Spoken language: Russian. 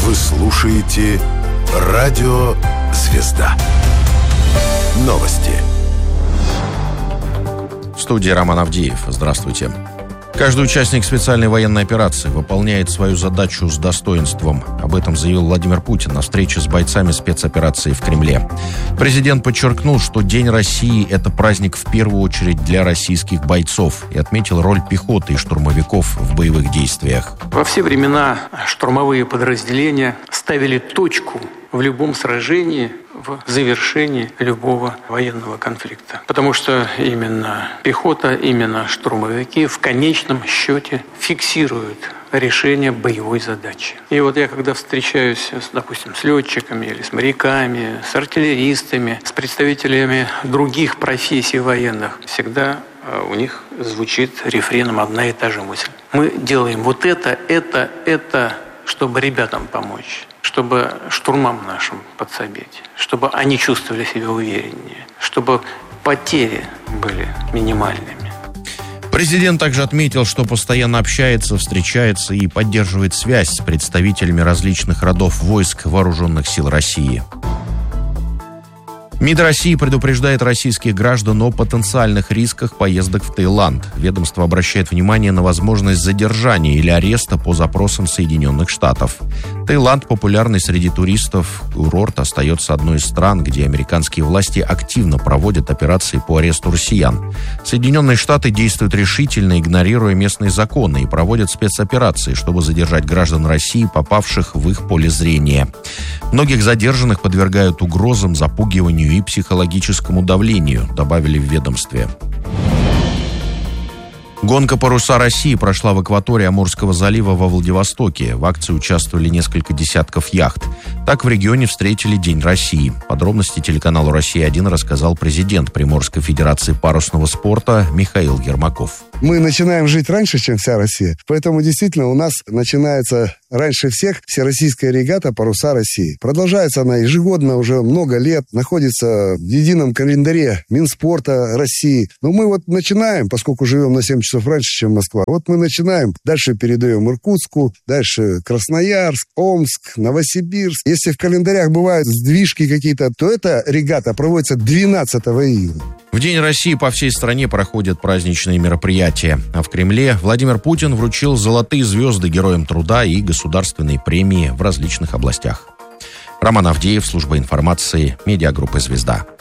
Вы слушаете «Радио Звезда». Новости. В студии Роман Авдеев. Здравствуйте. Каждый участник специальной военной операции выполняет свою задачу с достоинством. Об этом заявил Владимир Путин на встрече с бойцами спецоперации в Кремле. Президент подчеркнул, что День России – это праздник в первую очередь для российских бойцов, и отметил роль пехоты и штурмовиков в боевых действиях. Во все времена штурмовые подразделения ставили точку в любом сражении, в завершении любого военного конфликта. Потому что именно пехота, именно штурмовики в конечном счете фиксируют решение боевой задачи. И вот я когда встречаюсь, допустим, с летчиками или с моряками, с артиллеристами, с представителями других профессий военных, всегда у них звучит рефреном одна и та же мысль. Мы делаем вот это, чтобы ребятам помочь, чтобы штурмам нашим подсобить, чтобы они чувствовали себя увереннее, чтобы потери были минимальными. Президент также отметил, что постоянно общается, встречается и поддерживает связь с представителями различных родов войск Вооруженных сил России. МИД России предупреждает российских граждан о потенциальных рисках поездок в Таиланд. Ведомство обращает внимание на возможность задержания или ареста по запросам Соединенных Штатов. Таиланд, популярный среди туристов курорт, остается одной из стран, где американские власти активно проводят операции по аресту россиян. Соединенные Штаты действуют решительно, игнорируя местные законы, и проводят спецоперации, чтобы задержать граждан России, попавших в их поле зрения. Многих задержанных подвергают угрозам, запугиванию и психологическому давлению, добавили в ведомстве. Гонка «Паруса России» прошла в акватории Амурского залива во Владивостоке. В акции участвовали несколько десятков яхт. Так в регионе встретили День России. Подробности телеканалу «Россия-1» рассказал президент Приморской федерации парусного спорта Михаил Ермаков. Мы начинаем жить раньше, чем вся Россия. Поэтому действительно у нас начинается раньше всех всероссийская регата «Паруса России». Продолжается она ежегодно уже много лет, находится в едином календаре Минспорта России. Но мы вот начинаем, поскольку живем на 7 часов раньше, чем Москва. Вот мы начинаем, дальше передаем Иркутску, дальше Красноярск, Омск, Новосибирск. Если в календарях бывают сдвижки какие-то, то эта регата проводится 12 июня. В День России по всей стране проходят праздничные мероприятия. А в Кремле Владимир Путин вручил золотые звезды Героям труда и государственные премии в различных областях. Роман Авдеев, служба информации, медиагруппы «Звезда».